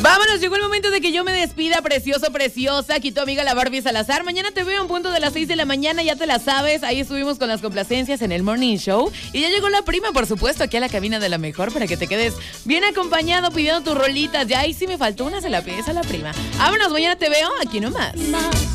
Vámonos, llegó el momento de que yo me despida, precioso, preciosa. Aquí tu amiga la Barbie Salazar. Mañana te veo en punto de las 6 de la mañana, ya te la sabes. Ahí estuvimos con las complacencias en el Morning Show. Y ya llegó la prima, por supuesto, aquí a la cabina de la mejor para que te quedes bien acompañado pidiendo tus rolitas. Ya ahí sí me faltó una, se la pides a la prima. Vámonos, mañana te veo aquí nomás.